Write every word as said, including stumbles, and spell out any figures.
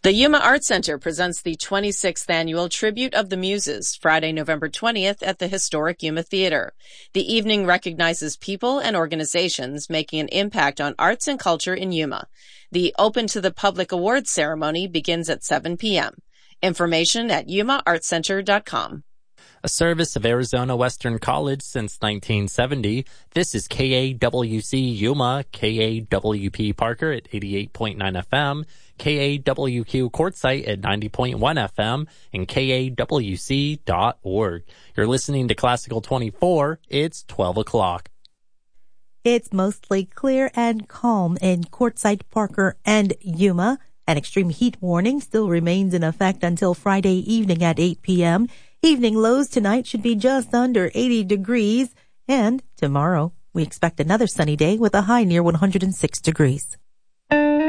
The Yuma Art Center presents the twenty-sixth Annual Tribute of the Muses, Friday, November twentieth at the historic Yuma Theater. The evening recognizes people and organizations making an impact on arts and culture in Yuma. The Open to the Public Awards ceremony begins at seven p.m. Information at yuma art center dot com. A service of Arizona Western College since nineteen seventy. This is K A W C Yuma, K A W P Parker at eighty-eight point nine F M, K A W Q Quartzsite at ninety point one F M, and K A W C dot org. You're listening to Classical twenty-four. It's twelve o'clock. It's mostly clear and calm in Quartzsite, Parker, and Yuma. An extreme heat warning still remains in effect until Friday evening at eight p.m. Evening lows tonight should be just under eighty degrees. And tomorrow, we expect another sunny day with a high near one hundred six degrees.